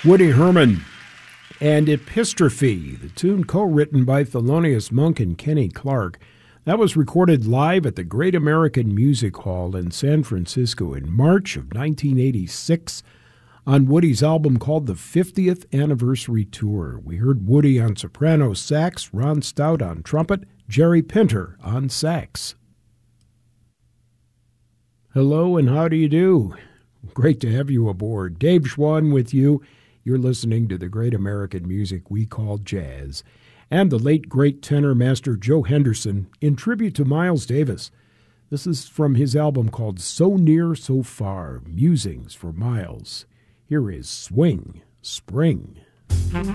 Woody Herman and Epistrophe, the tune co-written by Thelonious Monk and Kenny Clark. That was recorded live at the Great American Music Hall in San Francisco in March of 1986 on Woody's album called The 50th Anniversary Tour. We heard Woody on soprano sax, Ron Stout on trumpet, Jerry Pinter on sax. Hello and how do you do? Great to have you aboard. Dave Schwann with you. You're listening to the great American music we call jazz. And the late great tenor master Joe Henderson in tribute to Miles Davis. This is from his album called So Near, So Far, Musings for Miles. Here is Swing Spring.